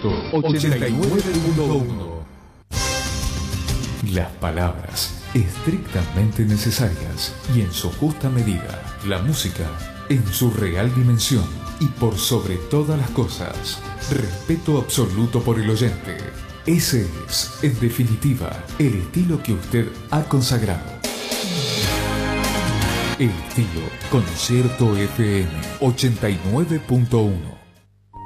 Concierto 89.1. Las palabras estrictamente necesarias y en su justa medida. La música en su real dimensión y por sobre todas las cosas, respeto absoluto por el oyente. Ese es, en definitiva, el estilo que usted ha consagrado. El estilo Concierto FM 89.1.